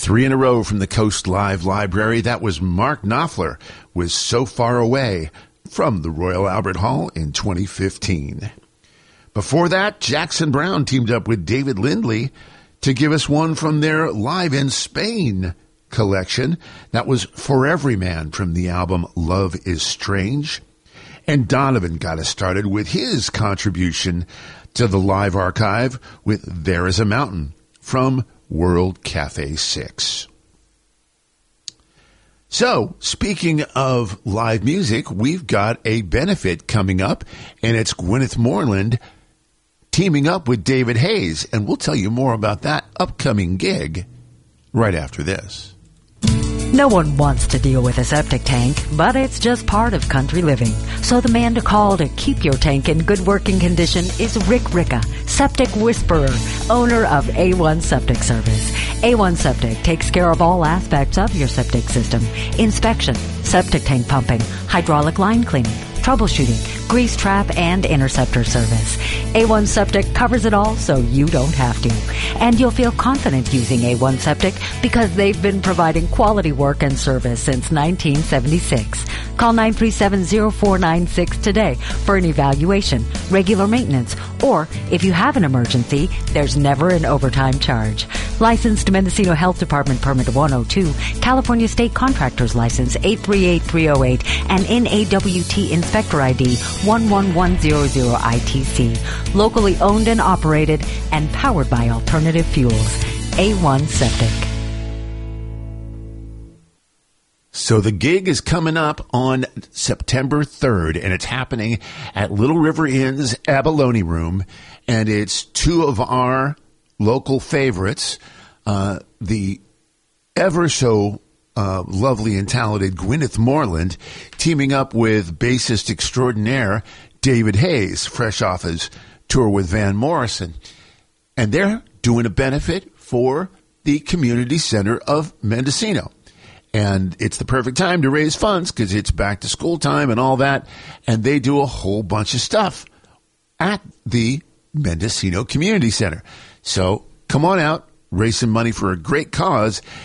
Three in a row from the Coast Live Library. That was Mark Knopfler with So Far Away from the Royal Albert Hall in 2015. Before that, Jackson Browne teamed up with David Lindley to give us one from their Live in Spain collection. That was For Every Man from the album Love is Strange. And Donovan got us started with his contribution to the live archive with There Is a Mountain from World Cafe 6. So, speaking of live music, we've got a benefit coming up, and it's Gwyneth Moreland teaming up with David Hayes, and we'll tell you more about that upcoming gig right after this. No one wants to deal with a septic tank, but it's just part of country living. So the man to call to keep your tank in good working condition is Rick Ricca, Septic Whisperer, owner of A1 Septic Service. A1 Septic takes care of all aspects of your septic system: inspection, septic tank pumping, hydraulic line cleaning, troubleshooting, grease trap, and interceptor service. A1 Septic covers it all, so you don't have to. And you'll feel confident using A1 Septic because they've been providing quality work and service since 1976. Call 937-0496 today for an evaluation, regular maintenance, or if you have an emergency, there's never an overtime charge. Licensed Mendocino Health Department Permit 102, California State Contractors License 838308, and NAWT Inspector ID 11100 ITC. Locally owned and operated and powered by Alternative Fuels. A1 Septic. So the gig is coming up on September 3rd, and it's happening at Little River Inn's Abalone Room, and it's two of our local favorites, the ever so lovely and talented Gwyneth Moreland teaming up with bassist extraordinaire David Hayes, fresh off his tour with Van Morrison. And they're doing a benefit for the Community Center of Mendocino. And it's the perfect time to raise funds because it's back to school time and all that. And they do a whole bunch of stuff at the Mendocino Community Center. So come on out, raise some money for a great cause.